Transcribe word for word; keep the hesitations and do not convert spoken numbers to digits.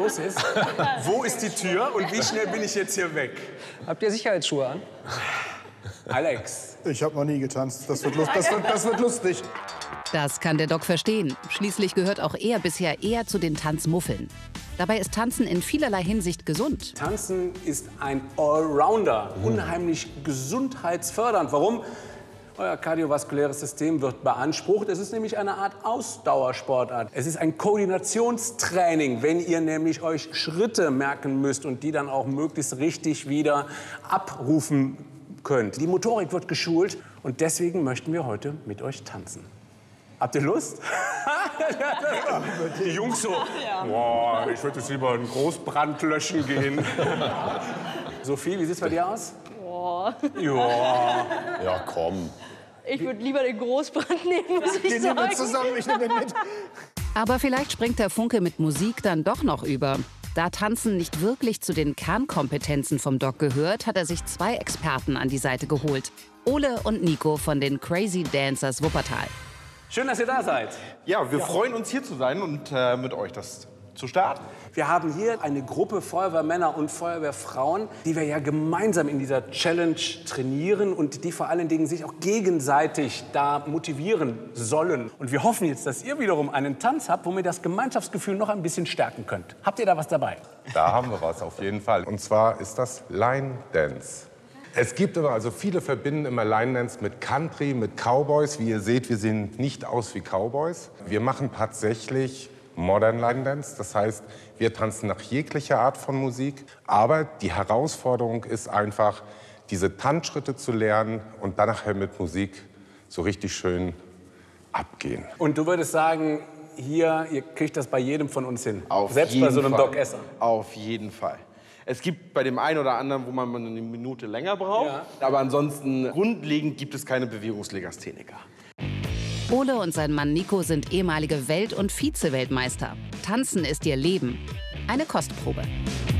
los ist. Wo ist die Tür und wie schnell bin ich jetzt hier weg? Habt ihr Sicherheitsschuhe an? Alex. Ich habe noch nie getanzt. Das wird, lust das, wird, das wird lustig. Das kann der Doc verstehen. Schließlich gehört auch er bisher eher zu den Tanzmuffeln. Dabei ist Tanzen in vielerlei Hinsicht gesund. Tanzen ist ein Allrounder, unheimlich gesundheitsfördernd. Warum? Euer kardiovaskuläres System wird beansprucht. Es ist nämlich eine Art Ausdauersportart. Es ist ein Koordinationstraining, wenn ihr nämlich euch Schritte merken müsst und die dann auch möglichst richtig wieder abrufen könnt. Die Motorik wird geschult und deswegen möchten wir heute mit euch tanzen. Habt ihr Lust? Die Jungs so, boah, ich würde jetzt lieber einen Großbrand löschen gehen. Sophie, wie sieht's bei dir aus? Boah. Ja. Ja, komm. Ich würde lieber den Großbrand nehmen, muss ich Den nehmen wir sagen. zusammen, ich nehme den mit. Aber vielleicht springt der Funke mit Musik dann doch noch über. Da Tanzen nicht wirklich zu den Kernkompetenzen vom Doc gehört, hat er sich zwei Experten an die Seite geholt. Ole und Nico von den Crazy Dancers Wuppertal. Schön, dass ihr da seid. Ja, wir freuen uns, hier zu sein und äh, mit euch das zu starten. Wir haben hier eine Gruppe Feuerwehrmänner und Feuerwehrfrauen, die wir ja gemeinsam in dieser Challenge trainieren und die vor allen Dingen sich auch gegenseitig da motivieren sollen. Und wir hoffen jetzt, dass ihr wiederum einen Tanz habt, womit ihr das Gemeinschaftsgefühl noch ein bisschen stärken könnt. Habt ihr da was dabei? Da haben wir was, auf jeden Fall. Und zwar ist das Line Dance. Es gibt immer, also viele verbinden immer Line Dance mit Country, mit Cowboys. Wie ihr seht, wir sehen nicht aus wie Cowboys. Wir machen tatsächlich Modern Line Dance. Das heißt, wir tanzen nach jeglicher Art von Musik. Aber die Herausforderung ist einfach, diese Tanzschritte zu lernen und dann nachher mit Musik so richtig schön abgehen. Und du würdest sagen, hier, ihr kriegt das bei jedem von uns hin? Auf Selbst jeden bei so einem Fall. Doc Esser? Auf jeden Fall. Es gibt bei dem einen oder anderen, wo man mal eine Minute länger braucht. Ja. Aber ansonsten, grundlegend gibt es keine Bewegungslegastheniker. Ole und sein Mann Nico sind ehemalige Welt- und Vize-Weltmeister. Tanzen ist ihr Leben. Eine Kostprobe.